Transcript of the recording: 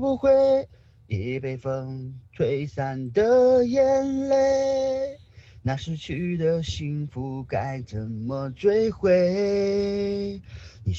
不会，已被风吹散的眼泪，那失去的幸福该怎么追回？